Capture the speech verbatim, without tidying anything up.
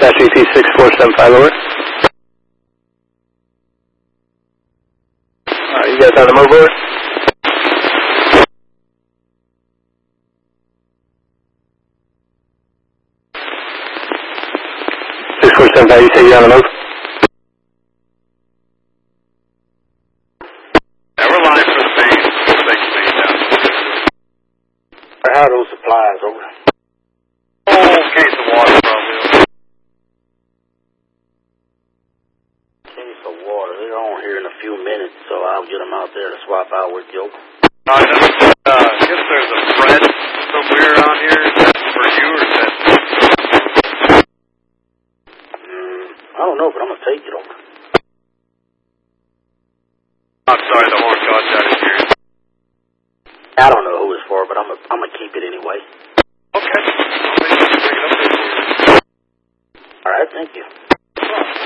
Dispatch E T six four seven five over. Alright, you guys on the move over? six four seven five, you say you're on the move? Yeah, we're live for the main. We'll take the main down. How are those supplies over? Oh, case of water probably. Case of water. They're on here in a few minutes, so I'll get them out there to swap out with Joe. Uh, uh, I guess there's a Fred somewhere around here. Is that for you or is that? Mm, I don't know, but I'm going to take it over. I'm sorry, the horn got out of here. I don't know who it's for, but I'm going I'm to keep it anyway. Okay. I'll make sure to bring it up there for you. All right, thank you.